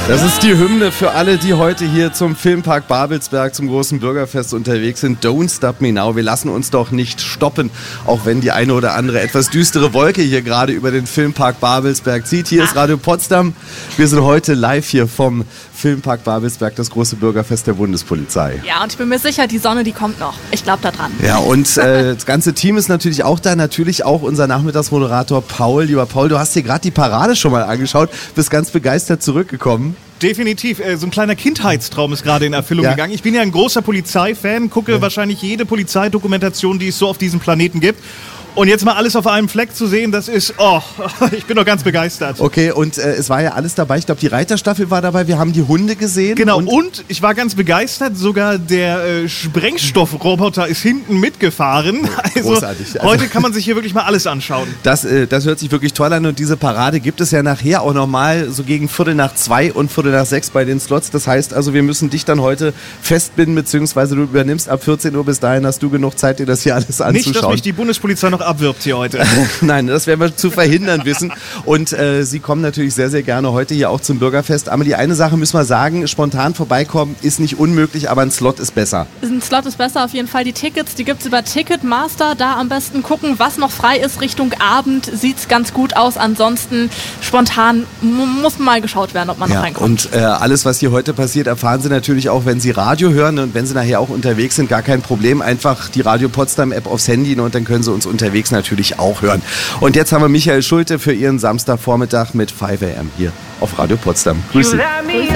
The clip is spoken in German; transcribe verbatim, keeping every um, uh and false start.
Das ist die Hymne für alle, die heute hier zum Filmpark Babelsberg, zum großen Bürgerfest unterwegs sind. Don't Stop Me Now. Wir lassen uns doch nicht stoppen, auch wenn die eine oder andere etwas düstere Wolke hier gerade über den Filmpark Babelsberg zieht. Hier ist Radio Potsdam. Wir sind heute live hier vom Filmpark Babelsberg, das große Bürgerfest der Bundespolizei. Ja, und ich bin mir sicher, die Sonne, die kommt noch. Ich glaube da dran. Ja, und äh, das ganze Team ist natürlich auch da. Natürlich auch unser Nachmittagsmoderator Paul. Lieber Paul, du hast dir gerade die Parade schon mal angeschaut, bist ganz begeistert zurückgekommen. Definitiv. So ein kleiner Kindheitstraum ist gerade in Erfüllung ja. gegangen. Ich bin ja ein großer Polizeifan, gucke ja. wahrscheinlich jede Polizeidokumentation, die es so auf diesem Planeten gibt. Und jetzt mal alles auf einem Fleck zu sehen, das ist, oh, ich bin doch ganz begeistert. Okay, und äh, es war ja alles dabei. Ich glaube, die Reiterstaffel war dabei. Wir haben die Hunde gesehen. Genau, und, und ich war ganz begeistert. Sogar der äh, Sprengstoffroboter ist hinten mitgefahren. Also großartig. Also, heute kann man sich hier wirklich mal alles anschauen. Das, äh, das hört sich wirklich toll an. Und diese Parade gibt es ja nachher auch nochmal so gegen Viertel nach zwei und Viertel nach sechs bei den Slots. Das heißt also, wir müssen dich dann heute festbinden, beziehungsweise du übernimmst ab vierzehn Uhr. Bis dahin hast du genug Zeit, dir das hier alles anzuschauen. Nicht, dass mich die Bundespolizei noch abwirbt hier heute. Nein, das werden wir zu verhindern wissen. Und äh, Sie kommen natürlich sehr, sehr gerne heute hier auch zum Bürgerfest. Aber die eine Sache müssen wir sagen, spontan vorbeikommen ist nicht unmöglich, aber ein Slot ist besser. Ein Slot ist besser, auf jeden Fall. Die Tickets, die gibt es über Ticketmaster. Da am besten gucken, was noch frei ist. Richtung Abend sieht es ganz gut aus. Ansonsten spontan muss mal geschaut werden, ob man ja, noch reinkommt. Und äh, alles, was hier heute passiert, erfahren Sie natürlich auch, wenn Sie Radio hören. Und wenn Sie nachher auch unterwegs sind, gar kein Problem. Einfach die Radio Potsdam App aufs Handy und dann können Sie uns unterwegs natürlich auch hören. Und jetzt haben wir Michael Schulte für Ihren Samstagvormittag mit fünf a m hier auf Radio Potsdam. Grüß Sie.